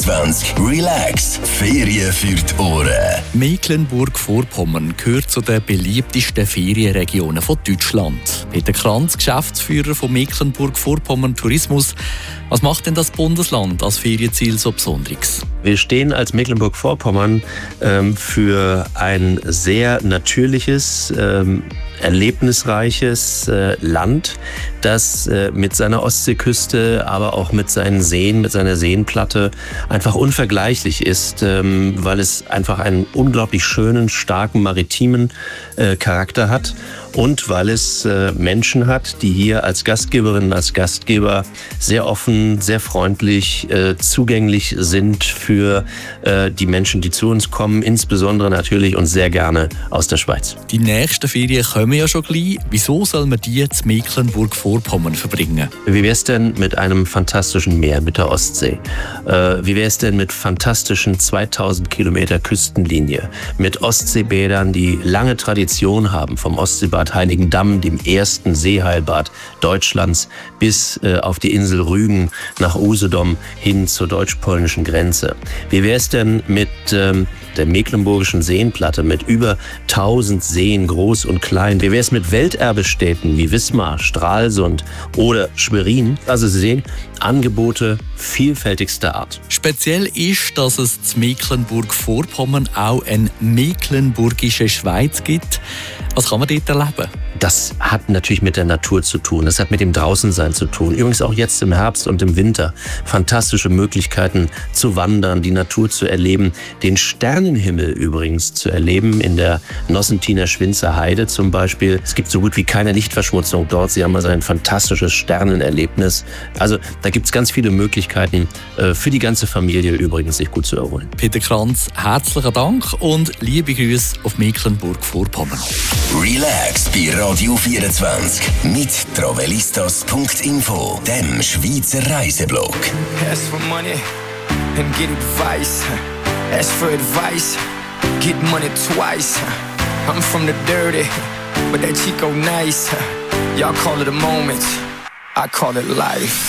24 Relax. Ferien für die Ohren. Mecklenburg-Vorpommern gehört zu den beliebtesten Ferienregionen von Deutschland. Peter Kranz, Geschäftsführer von Mecklenburg-Vorpommern Tourismus. Was macht denn das Bundesland als Ferienziel so Besonderes? Wir stehen als Mecklenburg-Vorpommern für ein sehr natürliches, erlebnisreiches Land, das mit seiner Ostseeküste, aber auch mit seinen Seen, mit seiner Seenplatte einfach unvergleichlich ist, weil es einfach einen unglaublich schönen, starken maritimen Charakter hat und weil es Menschen hat, die hier als Gastgeberinnen, als Gastgeber sehr offen, sehr freundlich, zugänglich sind für die Menschen, die zu uns kommen, insbesondere natürlich und sehr gerne aus der Schweiz. Die nächsten Ferien kommen ja schon gleich. Wieso soll man die in Mecklenburg-Vorpommern verbringen? Wie wäre es denn mit einem fantastischen Meer, mit der Ostsee? Wie wäre es denn mit fantastischen 2000 Kilometer Küstenlinie? Mit Ostseebädern, die lange Tradition haben, vom Ostseebad Heiligendamm, dem ersten Seeheilbad Deutschlands, bis auf die Insel Rügen nach Usedom hin zur deutsch-polnischen Grenze. Wie wäre es denn mit der mecklenburgischen Seenplatte mit über 1000 Seen, groß und klein? Wie wäre es mit Welterbestädten wie Wismar, Stralsund oder Schwerin? Also Sie sehen, Angebote vielfältigster Art. Speziell ist, dass es zu Mecklenburg-Vorpommern auch eine mecklenburgische Schweiz gibt. Was kann man dort erleben? Das hat natürlich mit der Natur zu tun. Das hat mit dem Draußensein zu tun. Übrigens auch jetzt im Herbst und im Winter. Fantastische Möglichkeiten zu wandern, die Natur zu erleben. Den Sternenhimmel übrigens zu erleben in der Nossentiner Schwinzer Heide zum Beispiel. Es gibt so gut wie keine Lichtverschmutzung dort. Sie haben also ein fantastisches Sternenerlebnis. Also da gibt es ganz viele Möglichkeiten für die ganze Familie übrigens, sich gut zu erholen. Peter Kranz, herzlichen Dank und liebe Grüße auf Mecklenburg-Vorpommern. Relax bei Radio 24 mit travelistas.info, dem Schweizer Reiseblog. Ask for money and get advice. Ask for advice, get money twice. I'm from the dirty, but that Chico nice. Y'all call it a moment, I call it life.